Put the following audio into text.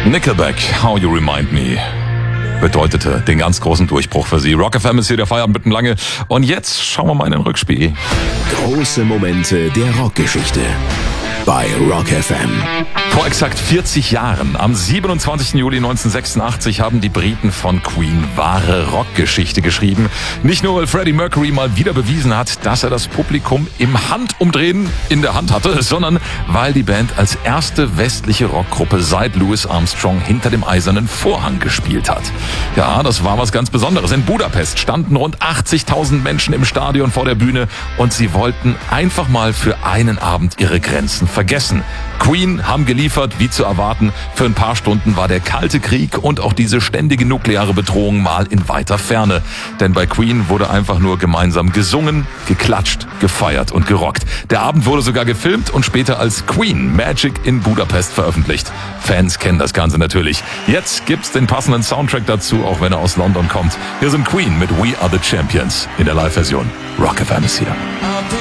Nickelback, How You Remind Me, bedeutete den ganz großen Durchbruch für sie. Rock FM ist hier der Feierabend mit Lange. Und jetzt schauen wir mal in den Rückspiegel. Große Momente der Rockgeschichte bei Rock FM. Vor exakt 40 Jahren, am 27. Juli 1986, haben die Briten von Queen wahre Rockgeschichte geschrieben. Nicht nur, weil Freddie Mercury mal wieder bewiesen hat, dass er das Publikum im Handumdrehen in der Hand hatte, sondern weil die Band als erste westliche Rockgruppe seit Louis Armstrong hinter dem eisernen Vorhang gespielt hat. Ja, das war was ganz Besonderes. In Budapest standen rund 80.000 Menschen im Stadion vor der Bühne und sie wollten einfach mal für einen Abend ihre Grenzen vergessen. Queen haben geliefert, wie zu erwarten. Für ein paar Stunden war der Kalte Krieg und auch diese ständige nukleare Bedrohung mal in weiter Ferne. Denn bei Queen wurde einfach nur gemeinsam gesungen, geklatscht, gefeiert und gerockt. Der Abend wurde sogar gefilmt und später als Queen Magic in Budapest veröffentlicht. Fans kennen das Ganze natürlich. Jetzt gibt's den passenden Soundtrack dazu, auch wenn er aus London kommt. Hier sind Queen mit We Are The Champions in der Live-Version. Rock FM ist hier.